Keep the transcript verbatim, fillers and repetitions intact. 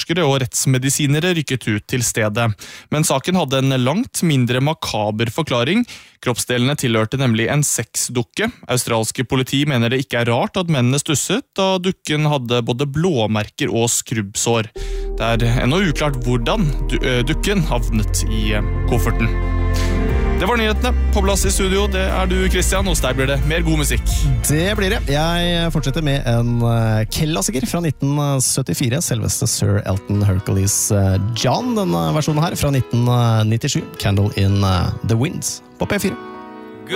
etterforskere og rettsmedisinere rykket ut til stedet. Men saken hadde en langt mindre makaber forklaring. Kroppsdelene tilhørte nemlig en sexdukke. Australske politi mener det ikke er rart at mennene stusset, da dukken hadde både blåmerker og skrubbsår. Det er ennå uklart hvordan dukken havnet i kofferten. Det var nyhetene. På plass i studio, det er du, Christian. Hos deg blir det mer god musikk. Det blir det. Jeg fortsetter med en klassiker fra nitten syttifire. Selveste Sir Elton Hercules John. Denne versjonen her fra nitten nittisju. Candle in the Wind på P fire.